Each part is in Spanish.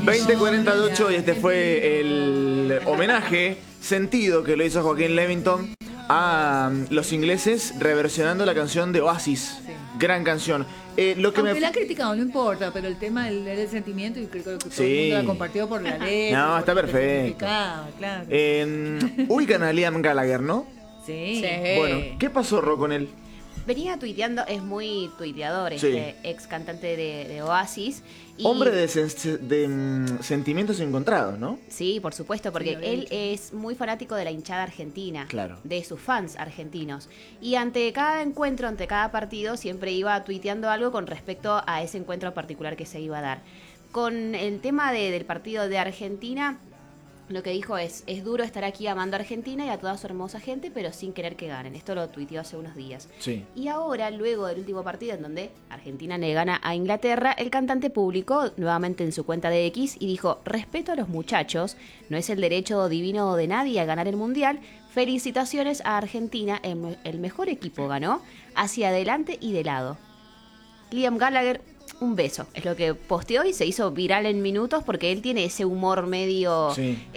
20:48 y este fue el homenaje sentido que lo hizo Joaquín Levington a los ingleses reversionando la canción de Oasis. Sí. Gran canción. Aunque la ha criticado, no importa, pero el tema del sentimiento, y creo que todo el mundo la compartió por la letra. No, está perfecto. Claro. Ubican a Liam Gallagher, ¿no? Sí. Bueno, ¿qué pasó, Ro, con él? Venía tuiteando, es muy tuiteador, este ex cantante de Oasis. Y hombre de sentimientos encontrados, ¿no? Sí, por supuesto, porque él es muy fanático de la hinchada argentina, claro, de sus fans argentinos. Y ante cada encuentro, ante cada partido, siempre iba tuiteando algo con respecto a ese encuentro particular que se iba a dar. Con el tema del partido de Argentina, lo que dijo es duro estar aquí amando a Argentina y a toda su hermosa gente, pero sin querer que ganen. Esto lo tuiteó hace unos días. Sí. Y ahora, luego del último partido en donde Argentina le gana a Inglaterra, el cantante publicó nuevamente en su cuenta de X y dijo: respeto a los muchachos, no es el derecho divino de nadie a ganar el Mundial. Felicitaciones a Argentina, el mejor equipo ganó, hacia adelante y de lado. Liam Gallagher, un beso, es lo que posteó y se hizo viral en minutos porque él tiene ese humor medio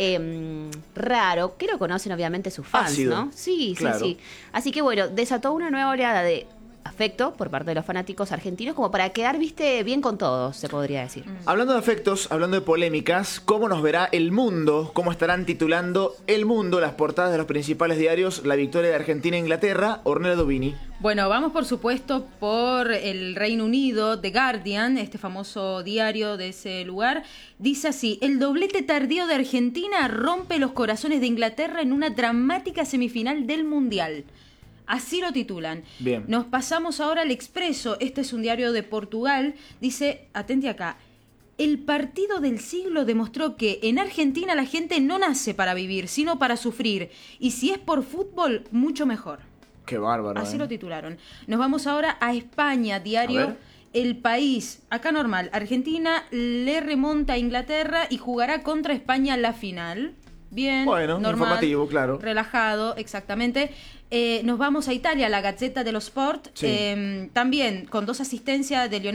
raro, que lo conocen obviamente sus fans, ácido, ¿no? Sí, claro. sí. Así que bueno, desató una nueva oleada de afecto por parte de los fanáticos argentinos como para quedar, viste, bien con todos, se podría decir. Hablando de afectos, hablando de polémicas, ¿cómo nos verá el mundo? ¿Cómo estarán titulando El Mundo, las portadas de los principales diarios, la victoria de Argentina e Inglaterra? Ornella Dubini. Bueno, vamos por supuesto por el Reino Unido. The Guardian, este famoso diario de ese lugar, dice así: el doblete tardío de Argentina rompe los corazones de Inglaterra en una dramática semifinal del Mundial. Así lo titulan. Bien. Nos pasamos ahora al Expreso. Este es un diario de Portugal. Dice, atente acá: el partido del siglo demostró que en Argentina la gente no nace para vivir, sino para sufrir. Y si es por fútbol, mucho mejor. Qué bárbaro. Así lo titularon. Nos vamos ahora a España, diario El País. Acá normal. Argentina le remonta a Inglaterra y jugará contra España la final. Bien, bueno, normal, informativo, claro. Relajado, exactamente. Nos vamos a Italia, la Gazzetta dello Sport. Sí. También con 2 asistencias de Lionel